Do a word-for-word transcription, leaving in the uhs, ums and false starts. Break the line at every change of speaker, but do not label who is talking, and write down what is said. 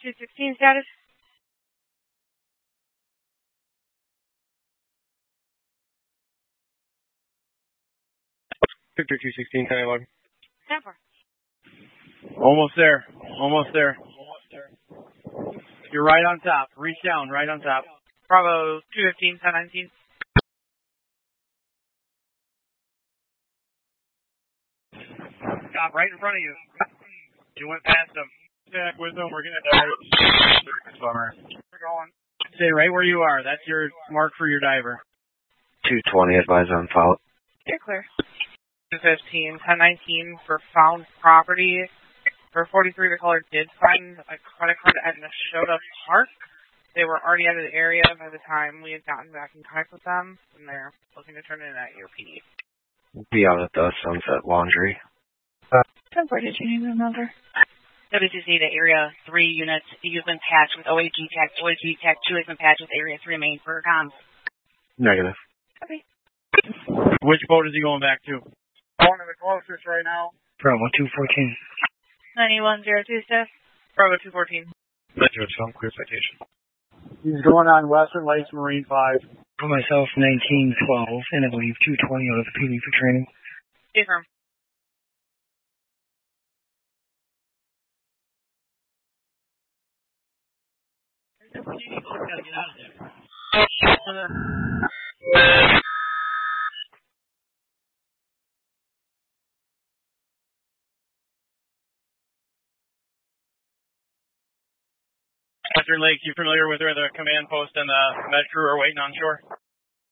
two sixteen status?
Victor two sixteen, ten eleven.
ten four.
Almost there. Almost there. Almost there. You're right on top. Reach down, right on top.
Bravo two fifteen, ten nineteen.
Stop right in front of you. You went past them. Back with them. We're going to dive. Bummer.
We're going.
Stay right where you are. That's your mark for your diver.
two twenty, advise on follow.
You're clear. two fifteen, ten nineteen for found property. For forty-three, the caller did find a credit card at Nashotah Park. They were already out of the area by the time we had gotten back in contact with them, and they're looking to turn it in at your P D.
Be out at the Sunset Laundry.
ten four, did you need a number?
W C C to Area three units. You've been patched with O A G Tech. O A G Tech two has been patched with Area three main for comms.
Negative.
Okay.
Which boat is he going back to?
Going to the closest right now.
Bravo two fourteen.
ninety-one oh two, Steph. Bravo two fourteen.
Metro film, clear citation.
He's going on Western Lakes Marine five.
For myself, nineteen twelve, and I believe two twenty out of the P D for training.
Confirm.
Western Lakes, you familiar with where the command post and the med crew are waiting on shore?